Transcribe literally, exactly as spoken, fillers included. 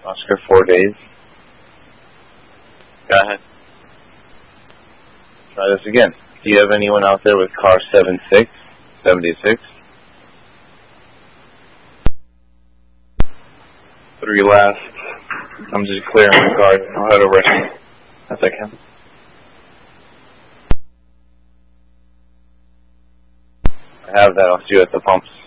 Oscar, four days. Go ahead. Try this again. Do you have anyone out there with car seven six seventy-six? Three last. I'm just clearing the car. I'll head over as I can. I have that. I'll see you at the pumps.